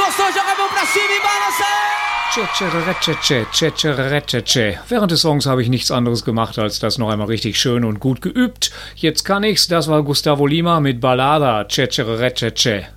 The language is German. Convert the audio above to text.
gostou, joga a mão pra cima e balança! Während des Songs habe ich nichts anderes gemacht, als das noch einmal richtig schön und gut geübt. Jetzt kann ich's. Das war Gustavo Lima mit Ballada.